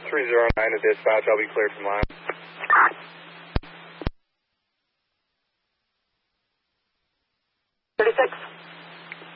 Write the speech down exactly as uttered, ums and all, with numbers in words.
three zero nine to dispatch. I'll be cleared from line.